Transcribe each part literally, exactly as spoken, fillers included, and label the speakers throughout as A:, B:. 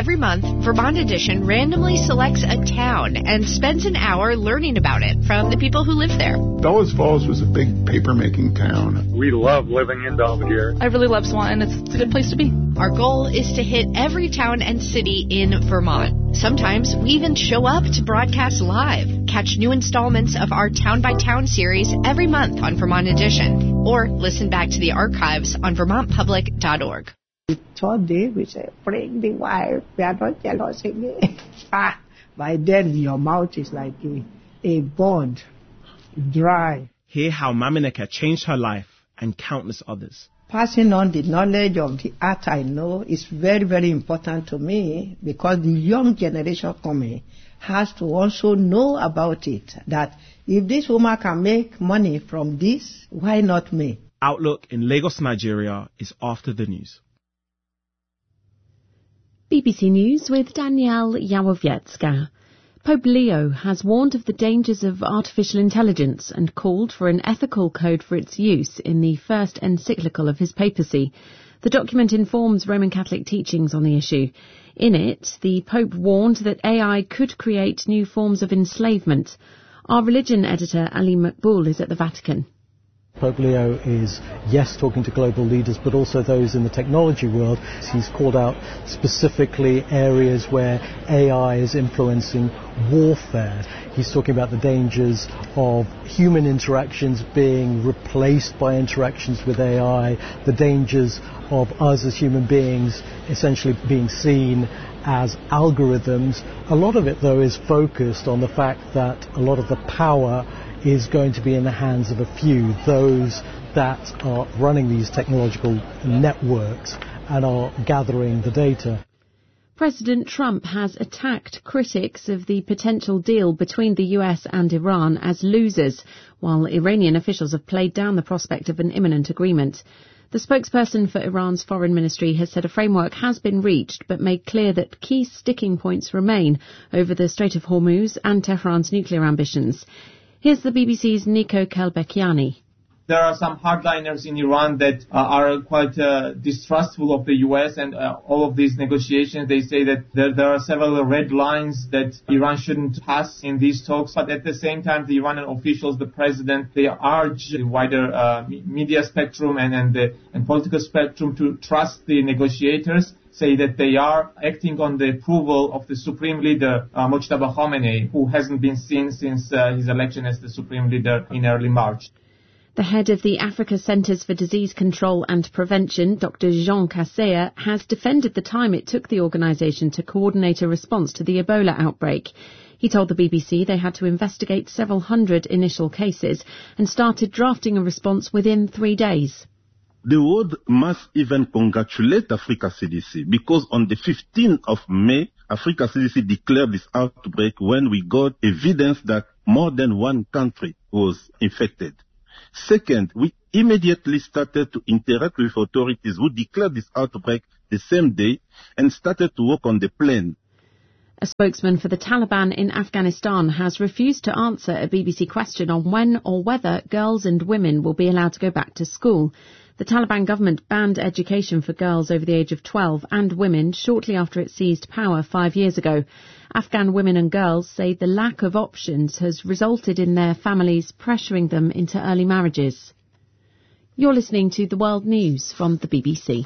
A: Every month, Vermont Edition randomly selects a town and spends an hour learning about it from the people who live there.
B: Bellows Falls was a big paper-making town.
C: We love living in Belvedere.
D: I really love Swanton. It's, it's a good place to be.
A: Our goal is to hit every town and city in Vermont. Sometimes we even show up to broadcast live. Catch new installments of our Town by Town series every month on Vermont Edition, or listen back to the archives on vermont public dot org.
E: Today we say, bring the wife, we are not jealous again. Ah, by then your mouth is like a, a bond, dry.
F: Hear how Mamineka changed her life and countless others.
E: Passing on the knowledge of the art I know is very, very important to me, because the young generation coming has to also know about it, that if this woman can make money from this, why not me?
F: Outlook in Lagos, Nigeria is after the news.
G: B B C News with Danielle Yawowiecka. Pope Leo has warned of the dangers of artificial intelligence and called for an ethical code for its use in the first encyclical of his papacy. The document informs Roman Catholic teachings on the issue. In it, the Pope warned that A I could create new forms of enslavement. Our religion editor, Ali Makboul, is at the Vatican.
H: Pope Leo is, yes, talking to global leaders, but also those in the technology world. He's called out specifically areas where A I is influencing warfare. He's talking about the dangers of human interactions being replaced by interactions with A I, the dangers of us as human beings essentially being seen as algorithms. A lot of it, though, is focused on the fact that a lot of the power is going to be in the hands of a few, those that are running these technological networks and are gathering the data.
G: President Trump has attacked critics of the potential deal between the U S and Iran as losers, while Iranian officials have played down the prospect of an imminent agreement. The spokesperson for Iran's foreign ministry has said a framework has been reached, but made clear that key sticking points remain over the Strait of Hormuz and Tehran's nuclear ambitions. Here's the B B C's Nico Kelbekiani.
I: There are some hardliners in Iran that uh, are quite uh, distrustful of the U S and uh, all of these negotiations. They say that there, there are several red lines that Iran shouldn't pass in these talks. But at the same time, the Iranian officials, the president, they urge the wider uh, media spectrum and and, the, and political spectrum to trust the negotiators, say that they are acting on the approval of the Supreme Leader, uh, Mojtaba Khamenei, who hasn't been seen since uh, his election as the Supreme Leader in early March.
G: The head of the Africa Centres for Disease Control and Prevention, Doctor Jean Kaseya, has defended the time it took the organisation to coordinate a response to the Ebola outbreak. He told the B B C they had to investigate several hundred initial cases and started drafting a response within three days.
J: The world must even congratulate Africa C D C, because on the fifteenth of May, Africa C D C declared this outbreak when we got evidence that more than one country was infected. Second, we immediately started to interact with authorities who declared this outbreak the same day and started to work on the plan.
G: A spokesman for the Taliban in Afghanistan has refused to answer a B B C question on when or whether girls and women will be allowed to go back to school. The Taliban government banned education for girls over the age of twelve and women shortly after it seized power five years ago. Afghan women and girls say the lack of options has resulted in their families pressuring them into early marriages. You're listening to the World News from the B B C.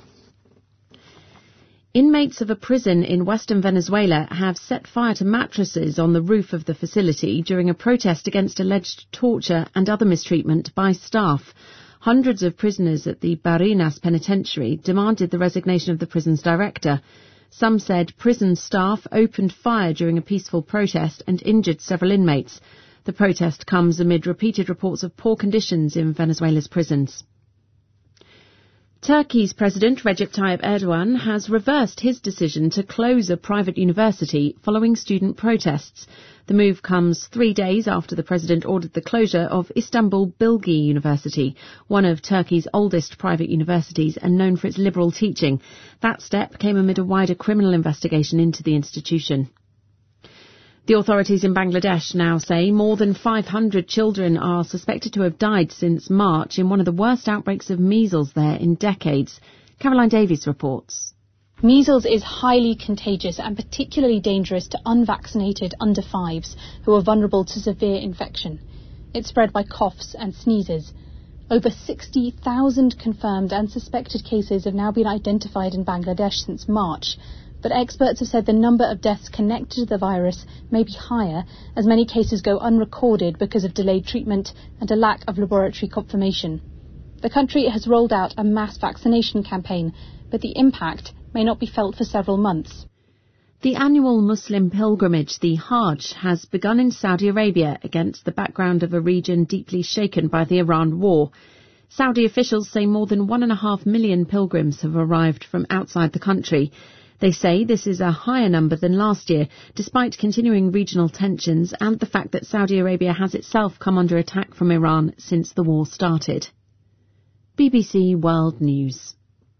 G: Inmates of a prison in western Venezuela have set fire to mattresses on the roof of the facility during a protest against alleged torture and other mistreatment by staff. Hundreds of prisoners at the Barinas Penitentiary demanded the resignation of the prison's director. Some said prison staff opened fire during a peaceful protest and injured several inmates. The protest comes amid repeated reports of poor conditions in Venezuela's prisons. Turkey's President Recep Tayyip Erdogan has reversed his decision to close a private university following student protests. The move comes three days after the president ordered the closure of Istanbul Bilgi University, one of Turkey's oldest private universities and known for its liberal teaching. That step came amid a wider criminal investigation into the institution. The authorities in Bangladesh now say more than five hundred children are suspected to have died since March in one of the worst outbreaks of measles there in decades. Caroline Davies reports.
K: Measles is highly contagious and particularly dangerous to unvaccinated under fives who are vulnerable to severe infection. It's spread by coughs and sneezes. Over sixty thousand confirmed and suspected cases have now been identified in Bangladesh since March, but experts have said the number of deaths connected to the virus may be higher as many cases go unrecorded because of delayed treatment and a lack of laboratory confirmation. The country has rolled out a mass vaccination campaign, but the impact may not be felt for several months.
G: The annual Muslim pilgrimage, the Hajj, has begun in Saudi Arabia against the background of a region deeply shaken by the Iran war. Saudi officials say more than one and a half million pilgrims have arrived from outside the country. They say this is a higher number than last year, despite continuing regional tensions and the fact that Saudi Arabia has itself come under attack from Iran since the war started. B B C World News.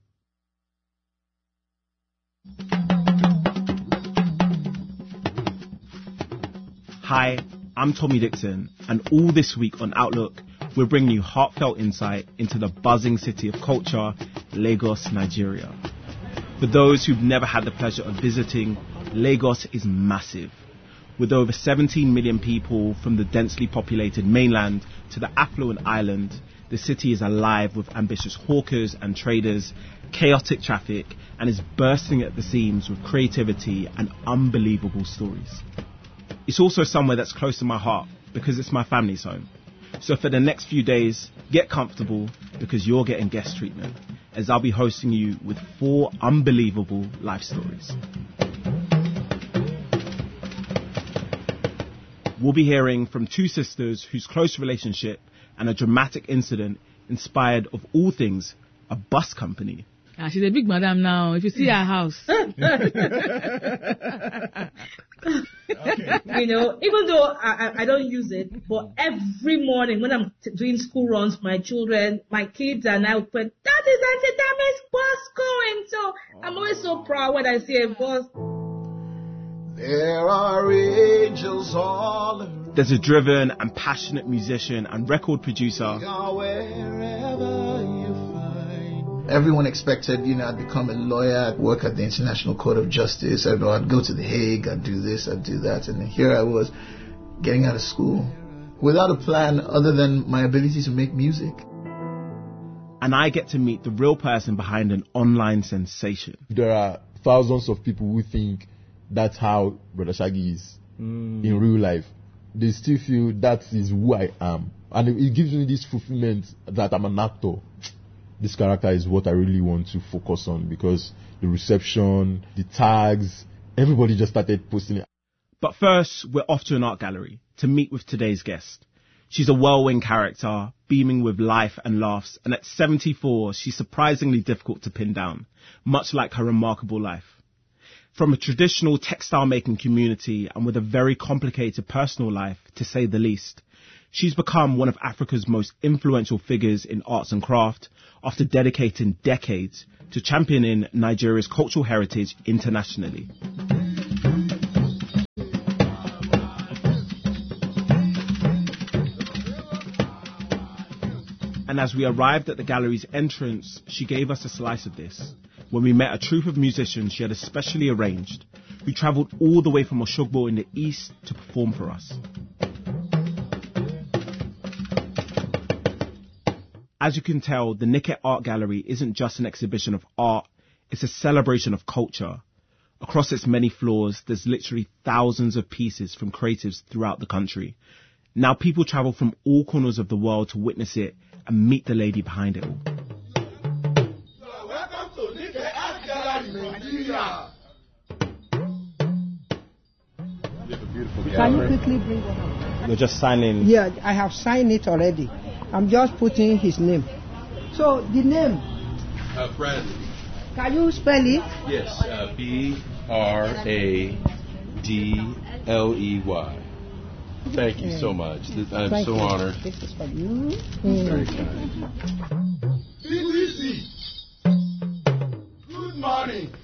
F: Hi, I'm Tommy Dixon, and all this week on Outlook, we're bringing you heartfelt insight into the buzzing city of culture, Lagos, Nigeria. For those who've never had the pleasure of visiting, Lagos is massive. With over seventeen million people from the densely populated mainland to the affluent island, the city is alive with ambitious hawkers and traders, chaotic traffic, and is bursting at the seams with creativity and unbelievable stories. It's also somewhere that's close to my heart because it's my family's home. So for the next few days, get comfortable because you're getting guest treatment as I'll be hosting you with four unbelievable life stories. We'll be hearing from two sisters whose close relationship and a dramatic incident inspired, of all things, a bus company.
L: Ah, she's a big madam now. If you see her house.
M: Okay. You know, even though I, I, I don't use it, but every morning when I'm t- doing school runs for my children, my kids and I would put, that is Auntie Dame's bus going. So I'm always so proud when I see a bus.
N: There are angels all around.
F: There's a driven and passionate musician and record producer.
N: Everyone expected, you know, I'd become a lawyer, I'd work at the International Court of Justice, I'd, I'd go to The Hague, I'd do this, I'd do that, and here I was getting out of school without a plan other than my ability to make music.
F: And I get to meet the real person behind an online sensation.
O: There are thousands of people who think that's how Brother Shaggy is mm. in real life. They still feel that is who I am. And it, it gives me this fulfillment that I'm an actor. This character is what I really want to focus on because the reception, the tags, everybody just started posting it.
F: But first, we're off to an art gallery to meet with today's guest. She's a whirlwind character, beaming with life and laughs, and at seventy-four, she's surprisingly difficult to pin down, much like her remarkable life. From a traditional textile-making community and with a very complicated personal life, to say the least, she's become one of Africa's most influential figures in arts and craft after dedicating decades to championing Nigeria's cultural heritage internationally. And as we arrived at the gallery's entrance, she gave us a slice of this when we met a troupe of musicians she had especially arranged, who travelled all the way from Oshogbo in the east to perform for us. As you can tell, the Niket Art Gallery isn't just an exhibition of art, it's a celebration of culture. Across its many floors, there's literally thousands of pieces from creatives throughout the country. Now people travel from all corners of the world to witness it and meet the lady behind it all.
N: So welcome to Niket Art Gallery, Nigeria.
E: Can you quickly bring one up?
F: You're just signing?
E: Yeah, I have signed it already. I'm just putting his name. So the name?
P: Uh, Bradley.
E: Can you spell it?
P: Yes, uh, B R A D L E Y. Thank you so much. I'm
E: Thank
P: so
E: you.
P: honored.
E: This is for you.
P: Mm. Very kind.
N: B B C. Good morning.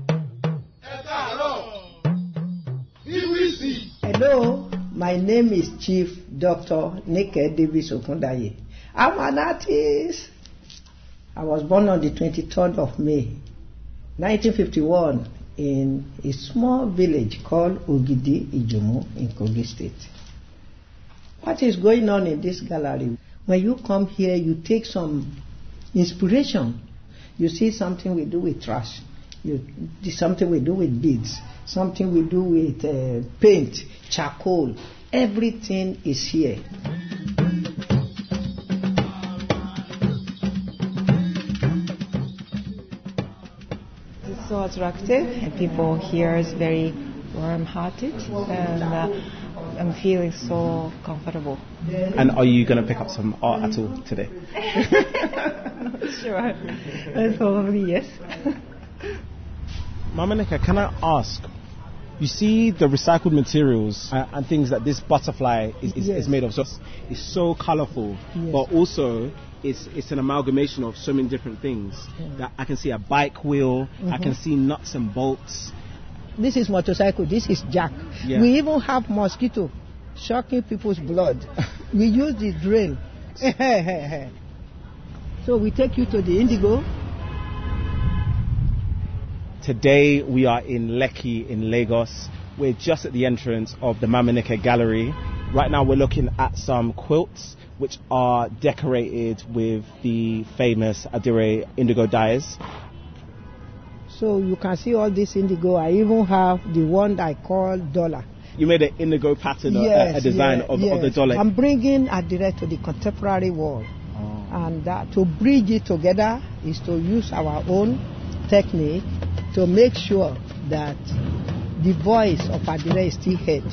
N: B B C.
E: Hello, my name is Chief Doctor Niket Davis Okundaye. I'm an artist. I was born on the twenty-third of May, nineteen fifty-one, in a small village called Ogidi Ijumu in Kogi State. What is going on in this gallery? When you come here, you take some inspiration. You see something we do with trash. You, something we do with beads. Something we do with uh, paint, charcoal. Everything is here.
Q: It's so attractive, and people here is very warm-hearted, and uh, I'm feeling so comfortable.
F: And are you going to pick up some art at all today?
Q: Sure. Probably yes.
F: Mama Nneka, can I ask, you see the recycled materials uh, and things that this butterfly is, is, yes. is made of. So it's, it's so colourful, yes. but also it's it's an amalgamation of so many different things. Yeah. That I can see a bike wheel, mm-hmm. I can see nuts and bolts.
E: This is motorcycle, this is jack. Yeah. We even have mosquito sucking people's blood. We use the drill. So we take you to the Indigo.
F: Today we are in Lekki in Lagos. We're just at the entrance of the Mama Nneka Gallery. Right now we're looking at some quilts which are decorated with the famous Adire indigo dyes.
E: So you can see all this indigo. I even have the one that I call dollar.
F: You made an indigo pattern, yes, a, a design yes, of,
E: yes.
F: of the dollar.
E: I'm bringing Adire to the contemporary world. Oh. And uh, to bridge it together is to use our own technique to make sure that the voice of Adire is still heard.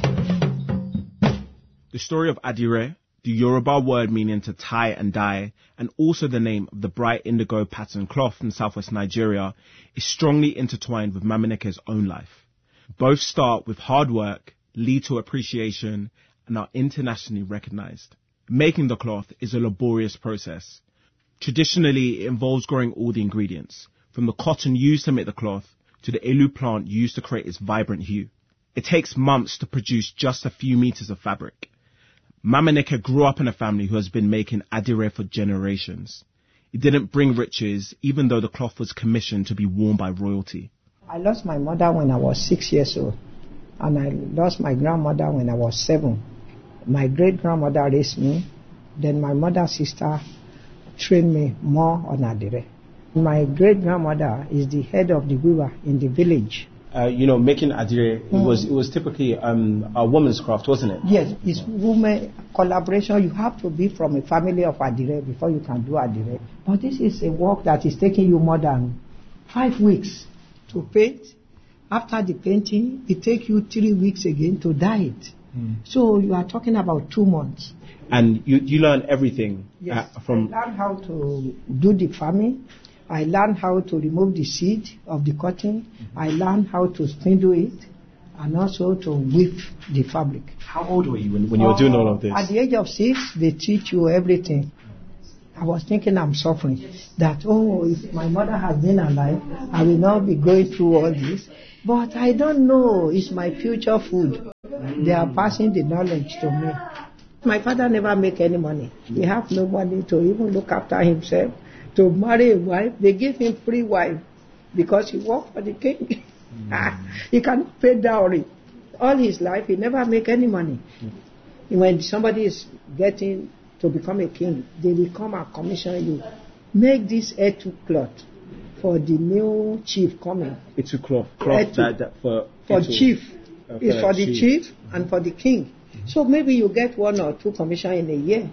F: The story of Adire, the Yoruba word meaning to tie and dye, and also the name of the bright indigo pattern cloth from southwest Nigeria, is strongly intertwined with Mama Nneka's own life. Both start with hard work, lead to appreciation, and are internationally recognized. Making the cloth is a laborious process. Traditionally, it involves growing all the ingredients, from the cotton used to make the cloth to the elu plant used to create its vibrant hue. It takes months to produce just a few meters of fabric. Mama Nneka grew up in a family who has been making Adire for generations. It didn't bring riches, even though the cloth was commissioned to be worn by royalty.
E: I lost my mother when I was six years old, and I lost my grandmother when I was seven. My great-grandmother raised me, then my mother's sister trained me more on Adire. My great-grandmother is the head of the weaver in the village.
F: Uh, you know, making Adire, mm. it was it was typically um, a woman's craft, wasn't it?
E: Yes, it's woman collaboration. You have to be from a family of Adire before you can do Adire. But this is a work that is taking you more than five weeks to paint. After the painting, it takes you three weeks again to dye it. Mm. So you are talking about two months.
F: And you, you learn everything
E: yes,
F: uh, from...
E: I learned how to do the farming. I learned how to remove the seed of the cotton. Mm-hmm. I learned how to spindle it and also to weave the fabric.
F: How old were you when, when you were doing all of this?
E: At the age of six, they teach you everything. I was thinking I'm suffering. That, oh, if my mother had been alive, I will not be going through all this. But I don't know. It's my future food. They are passing the knowledge to me. My father never make any money. He have nobody to even look after himself. To marry a wife, they give him free wife because he worked for the king. Mm. He cannot pay dowry. All his life, he never make any money. Mm. When somebody is getting to become a king, they will come and commission you. Make this etu cloth for the new chief coming.
F: Etu cloth, cloth that, that for
E: for
F: etu,
E: chief.
F: Uh,
E: it's for
F: chief.
E: the chief mm-hmm. and for the king. Mm-hmm. So maybe you get one or two commission in a year.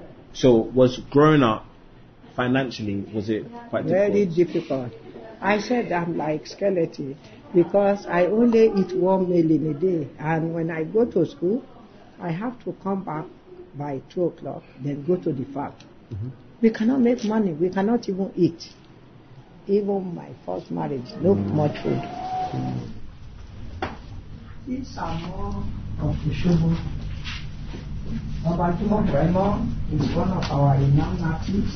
F: So was growing up financially, was it quite difficult?
E: Very difficult. I said I'm like skeleton because I only eat one meal in a day, and when I go to school, I have to come back by two o'clock, then go to the farm. Mm-hmm. We cannot make money. We cannot even eat. Even my first marriage, no mm. much food. Mm. These are more of the sugar. Obatimo Raymond is one of our renowned artists.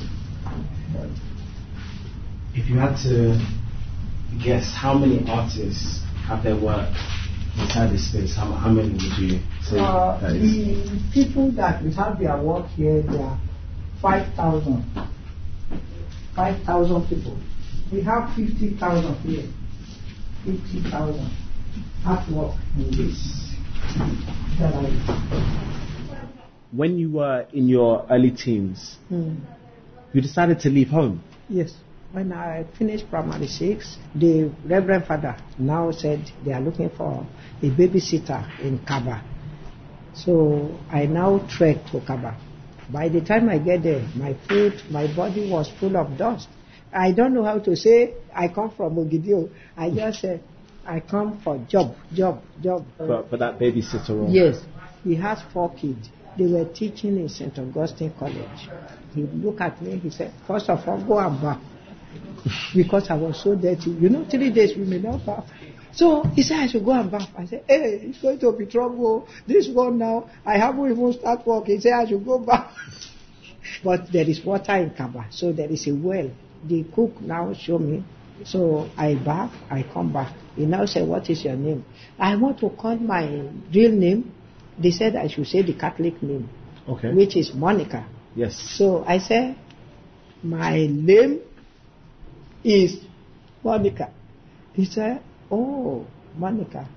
F: If you had to guess how many artists have their work inside this space, how, how many would you say
E: uh,
F: that is?
E: The people that we have their work here, there are five thousand. five thousand people. We have fifty thousand here. fifty thousand at work in this.
F: When you were in your early teens,
E: Hmm.
F: you decided to leave home.
E: Yes. When I finished primary six, the Reverend Father now said they are looking for a babysitter in Kaba. So I now trek to Kaba. By the time I get there, my foot, my body was full of dust. I don't know how to say I come from Ogidio. I just said I come for job, job, job.
F: For, for that babysitter role.
E: Yes. He has four kids. They were teaching in Saint Augustine College. He looked at me, he said, first of all, go and bath. Because I was so dirty. You know, three days we may not bath. So he said I should go and bath. I said, hey, it's going to be trouble. This one now, I haven't even started work. He said I should go bath. But there is water in Kaba, so there is a well. The cook now show me. So I bath, I come back. He now said, what is your name? I want to call my real name. They said I should say the Catholic name,
F: Okay.
E: which is Monica.
F: Yes.
E: So I said, my name is Monica. He said, oh, Monica,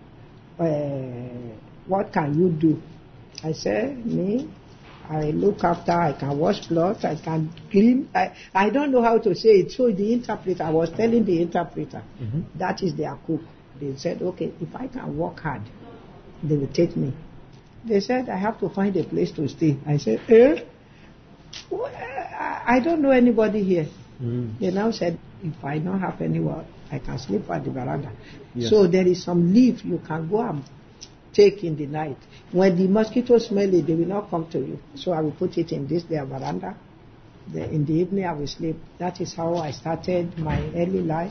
E: uh, what can you do? I said, me, I look after, I can wash clothes, I can clean. I, I don't know how to say it. So the interpreter, I was telling the interpreter,
F: Mhm.
E: that is their cook. They said, okay, if I can work hard, they will take me. They said, I have to find a place to stay. I said, eh? Well, I I don't know anybody here.
F: Mm.
E: They now said, if I don't have anyone, I can sleep at the veranda.
F: Yes.
E: So there is some leaf you can go and take in the night. When the mosquitoes smell it, they will not come to you. So I will put it in this their veranda. The, in the evening I will sleep. That is how I started my early life.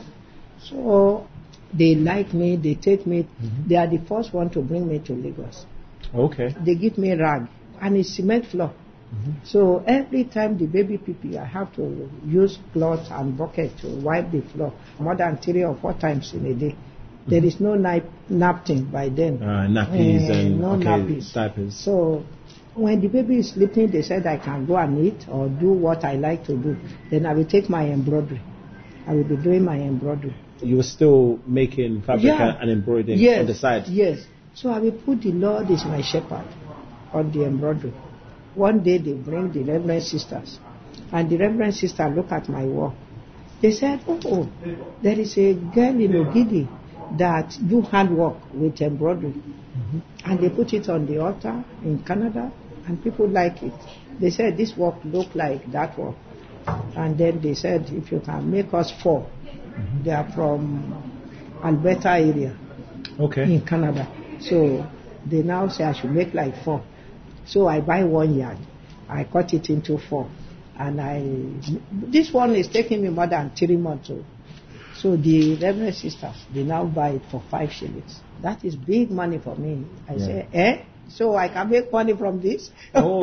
E: So they like me, they take me.
F: Mm-hmm.
E: They are the first one to bring me to Lagos.
F: Okay.
E: They give me rag and it's cement floor.
F: Mm-hmm.
E: So every time the baby pee-pee, I have to use cloth and bucket to wipe the floor more than three or four times in a day. Mm-hmm. There is no nap- napkin by then.
F: Uh, nappies
E: Uh,
F: and
E: no
F: okay,
E: nappies.
F: diapers.
E: So when the baby is sleeping, they said I can go and eat or do what I like to do. Then I will take my embroidery. I will be doing my embroidery.
F: You were still making fabric
E: Yeah.
F: and embroidering
E: Yes,
F: on the side.
E: Yes. So I will put the Lord is my shepherd on the embroidery. One day they bring the Reverend Sisters, and the Reverend Sister look at my work. They said, oh, there is a girl in Ogidi that do handwork with embroidery. Mm-hmm. And they put it on the altar in Canada, and people like it. They said, this work look like that work. And then they said, if you can make us four. Mm-hmm. They are from Alberta area.
F: Okay.
E: In Canada. So they now say I should make like four. So I buy one yard. I cut it into four. And I, this one is taking me more than three months old. So the Reverend Sisters, they now buy it for five shillings. That is big money for me. I
F: Yeah.
E: say, eh? So I can make money from this?
F: Oh.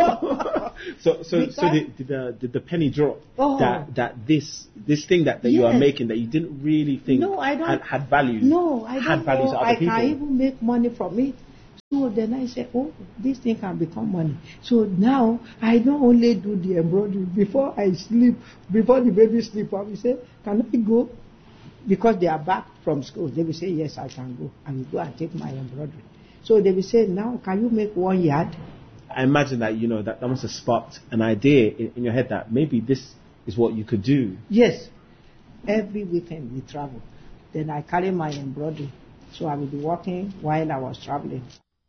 F: so so
E: Because-
F: so did, did the did the penny drop
E: Oh.
F: that that this this thing that, that you are
E: Yes.
F: making that you didn't really think
E: No, I don't-
F: had, had value
E: No, I
F: had
E: don't
F: value
E: know.
F: to other
E: I
F: people.
E: can even make money from it. So then I said, oh, this thing can become money. So now I don't only do the embroidery. Before I sleep, before the baby sleep, I will say, can I go? Because they are back from school. They will say, yes, I can go. I will go and take my embroidery. So they will say, now can you make one yard?
F: I imagine that you know that, that must have sparked an idea in, in your head that maybe this is what you could do.
E: Yes. Every weekend we travel. Then I carry my embroidery. So I will be working while I was traveling.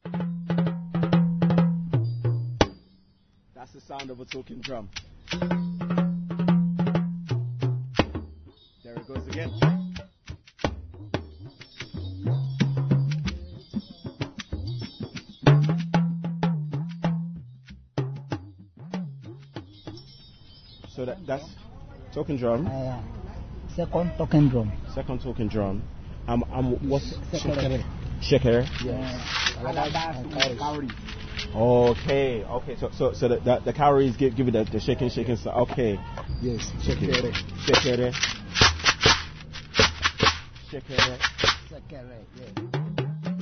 F: That's the sound of a talking drum. There it goes again. So that, that's talking drum.
R: Uh, second talking drum.
F: Second talking drum. Um, um, what's
R: Shekere.
F: Shekere?
R: Yeah.
F: Okay, okay. So, so, so the the, the cowries give give it the, the shaking, shaking. So, okay.
R: Yes.
F: Shekere. Shekere. Shekere.
R: Shekere. Yeah.